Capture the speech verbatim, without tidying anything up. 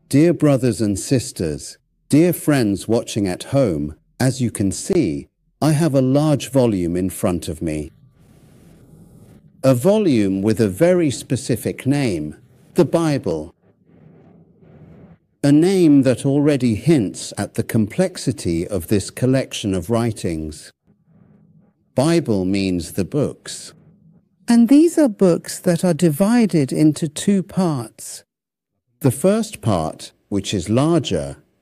Dear brothers and sisters, dear friends watching at home, as you can see, I have a large volume in front of me. A volume with a very specific name, the Bible. A name that already hints at the complexity of this collection of writings. Bible means the books. And these are books that are divided into two parts. The first part, which is larger,